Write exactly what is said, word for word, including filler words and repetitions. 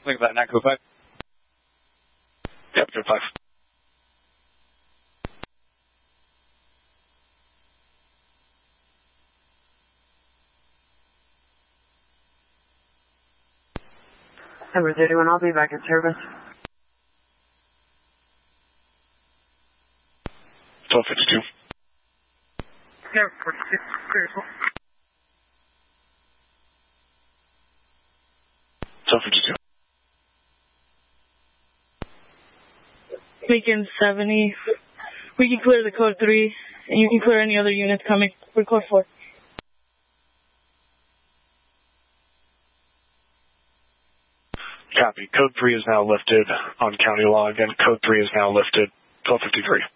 Think about nine code five. Yep, code five. Number thirty-one, I'll be back in service. twelve fifty-two. Yeah, forty-six, critical. twelve fifty-two. Beacon seventy. We can clear the code three, and you can clear any other units coming for code four. Copy. Code three is now lifted on county log, and code three is now lifted. twelve fifty-three.